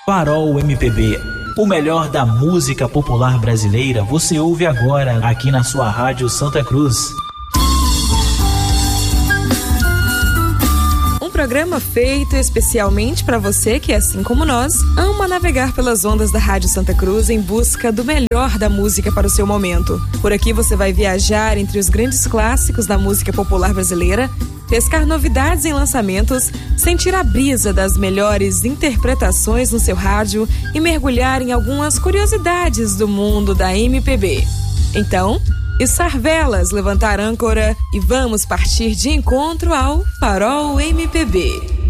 Farol MPB, o melhor da música popular brasileira, você ouve agora aqui na sua Rádio Santa Cruz. Um programa feito especialmente para você que, assim como nós, ama navegar pelas ondas da Rádio Santa Cruz em busca do melhor da música para o seu momento. Por aqui você vai viajar entre os grandes clássicos da música popular brasileira, pescar novidades em lançamentos, sentir a brisa das melhores interpretações no seu rádio e mergulhar em algumas curiosidades do mundo da MPB. Então, içar velas, levantar âncora e vamos partir de encontro ao Farol MPB.